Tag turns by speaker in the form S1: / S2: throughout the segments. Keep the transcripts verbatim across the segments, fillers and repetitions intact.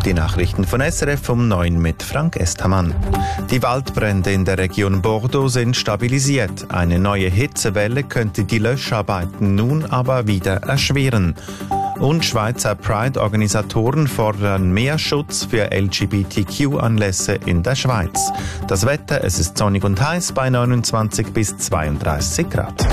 S1: Die Nachrichten von S R F um neun mit Frank Estermann. Die Waldbrände in der Region Bordeaux sind stabilisiert. Eine neue Hitzewelle könnte die Löscharbeiten nun aber wieder erschweren. Und Schweizer Pride-Organisatoren fordern mehr Schutz für L G B T Q-Anlässe in der Schweiz. Das Wetter, es ist sonnig und heiß bei neunundzwanzig bis zweiunddreißig Grad.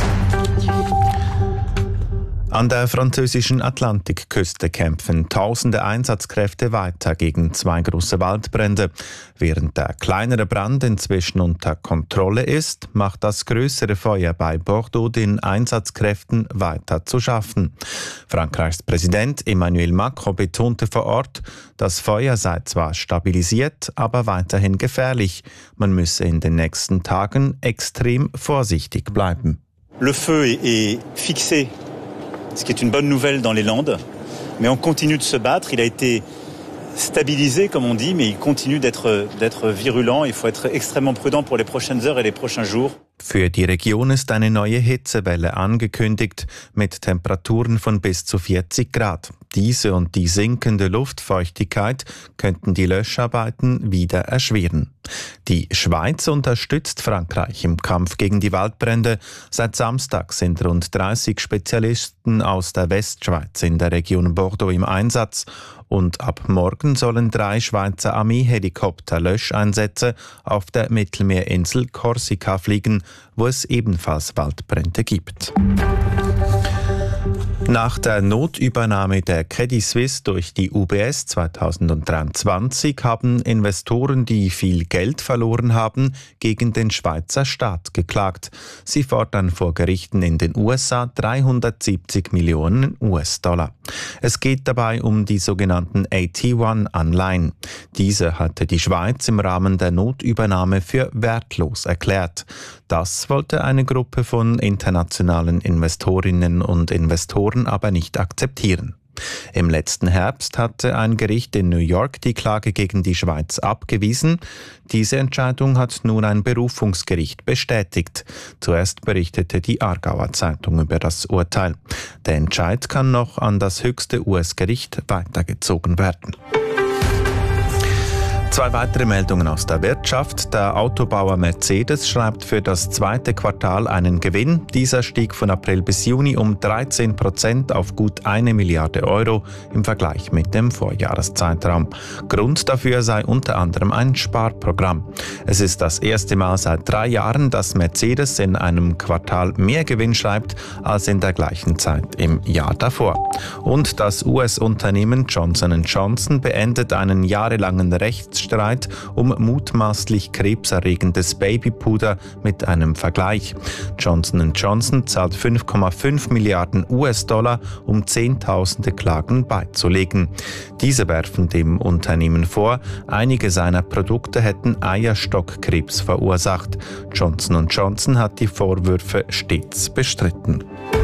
S1: An der französischen Atlantikküste kämpfen tausende Einsatzkräfte weiter gegen zwei große Waldbrände. Während der kleinere Brand inzwischen unter Kontrolle ist, macht das größere Feuer bei Bordeaux den Einsatzkräften weiter zu schaffen. Frankreichs Präsident Emmanuel Macron betonte vor Ort, das Feuer sei zwar stabilisiert, aber weiterhin gefährlich. Man müsse in den nächsten Tagen extrem vorsichtig bleiben.
S2: Le feu est fixé. Ce qui est une bonne nouvelle dans les Landes. Mais on continue de se battre. Il a été stabilisé, comme on dit, mais il continue d'être, d'être virulent. Il faut être extrêmement prudent pour les prochaines heures et les prochains jours.
S1: Für die Region ist eine neue Hitzewelle angekündigt, mit Temperaturen von bis zu vierzig Grad. Diese und die sinkende Luftfeuchtigkeit könnten die Löscharbeiten wieder erschweren. Die Schweiz unterstützt Frankreich im Kampf gegen die Waldbrände. Seit Samstag sind rund dreißig Spezialisten aus der Westschweiz in der Region Bordeaux im Einsatz. Und ab morgen sollen drei Schweizer Armeehelikopter Löscheinsätze auf der Mittelmeerinsel Korsika fliegen, wo es ebenfalls Waldbrände gibt. Nach der Notübernahme der Credit Suisse durch die U B S zweitausenddreiundzwanzig haben Investoren, die viel Geld verloren haben, gegen den Schweizer Staat geklagt. Sie fordern vor Gerichten in den U S A dreihundertsiebzig Millionen U S-Dollar. Es geht dabei um die sogenannten A T eins Anleihen. Diese hatte die Schweiz im Rahmen der Notübernahme für wertlos erklärt. Das wollte eine Gruppe von internationalen Investorinnen und Investoren aber nicht akzeptieren. Im letzten Herbst hatte ein Gericht in New York die Klage gegen die Schweiz abgewiesen. Diese Entscheidung hat nun ein Berufungsgericht bestätigt. Zuerst berichtete die Aargauer Zeitung über das Urteil. Der Entscheid kann noch an das höchste U S-Gericht weitergezogen werden. Zwei weitere Meldungen aus der Wirtschaft. Der Autobauer Mercedes schreibt für das zweite Quartal einen Gewinn. Dieser stieg von April bis Juni um dreizehn Prozent auf gut eine Milliarde Euro im Vergleich mit dem Vorjahreszeitraum. Grund dafür sei unter anderem ein Sparprogramm. Es ist das erste Mal seit drei Jahren, dass Mercedes in einem Quartal mehr Gewinn schreibt als in der gleichen Zeit im Jahr davor. Und das U S-Unternehmen Johnson and Johnson beendet einen jahrelangen Rechtsstreit um mutmaßlich krebserregendes Babypuder mit einem Vergleich. Johnson and Johnson zahlt fünf Komma fünf Milliarden U S-Dollar, um Zehntausende Klagen beizulegen. Diese werfen dem Unternehmen vor, einige seiner Produkte hätten Eierstockkrebs verursacht. Johnson and Johnson hat die Vorwürfe stets bestritten.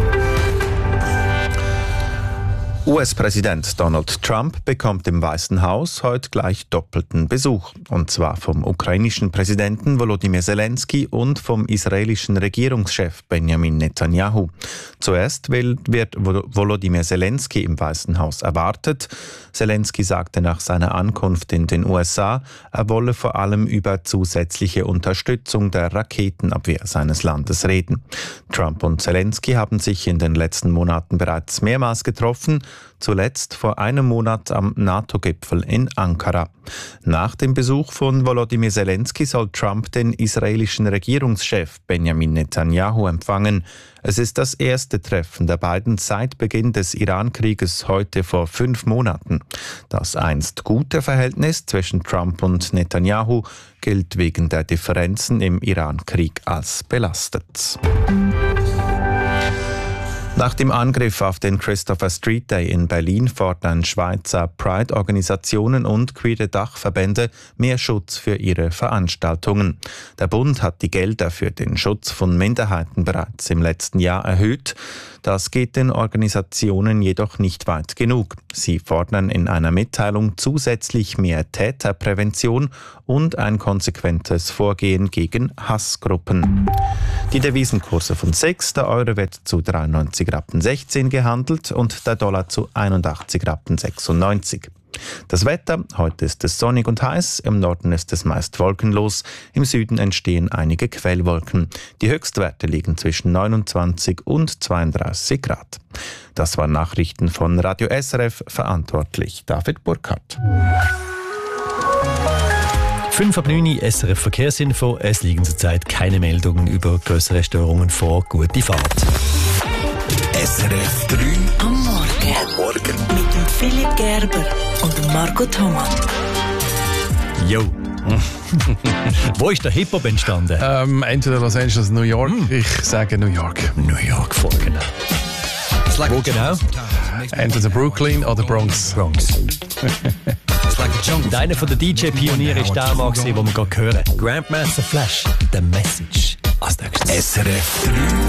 S1: U S-Präsident Donald Trump bekommt im Weißen Haus heute gleich doppelten Besuch. Und zwar vom ukrainischen Präsidenten Volodymyr Zelensky und vom israelischen Regierungschef Benjamin Netanyahu. Zuerst wird Volodymyr Zelensky im Weißen Haus erwartet. Zelensky sagte nach seiner Ankunft in den U S A, er wolle vor allem über zusätzliche Unterstützung der Raketenabwehr seines Landes reden. Trump und Zelensky haben sich in den letzten Monaten bereits mehrmals getroffen, zuletzt vor einem Monat am NATO-Gipfel in Ankara. Nach dem Besuch von Volodymyr Zelensky soll Trump den israelischen Regierungschef Benjamin Netanyahu empfangen. Es ist das erste Treffen der beiden seit Beginn des Iran-Krieges heute vor fünf Monaten. Das einst gute Verhältnis zwischen Trump und Netanyahu gilt wegen der Differenzen im Iran-Krieg als belastet. Nach dem Angriff auf den Christopher Street Day in Berlin fordern Schweizer Pride-Organisationen und queere Dachverbände mehr Schutz für ihre Veranstaltungen. Der Bund hat die Gelder für den Schutz von Minderheiten bereits im letzten Jahr erhöht. Das geht den Organisationen jedoch nicht weit genug. Sie fordern in einer Mitteilung zusätzlich mehr Täterprävention und ein konsequentes Vorgehen gegen Hassgruppen. Die Devisenkurse von sechs, der Euro wird zu dreiundneunzig Rappen sechzehn gehandelt und der Dollar zu einundachtzig Rappen sechsundneunzig. Das Wetter, heute ist es sonnig und heiß, im Norden ist es meist wolkenlos, im Süden entstehen einige Quellwolken. Die Höchstwerte liegen zwischen neunundzwanzig und zweiunddreißig Grad. Das waren Nachrichten von Radio S R F, verantwortlich David Burkhardt.
S3: fünf ab neun S R F Verkehrsinfo. Es liegen zurzeit keine Meldungen über grössere Störungen vor. Gute Fahrt.
S4: S R F drei
S5: am Morgen.
S4: Am Morgen.
S5: Mit dem Philipp Gerber und dem Marco Thomas.
S3: Jo. Wo ist der Hip-Hop entstanden?
S6: Ähm, entweder Los Angeles, New York. Mm. Ich sage New York.
S3: New York, voll genau. Wo genau?
S6: Entweder Brooklyn oder Bronx.
S3: Bronx. Und einer von den D J-Pionieren war der Mann, den wir gerade hören. Grandmaster Flash, The Message. Als nächstes.
S4: S R F drei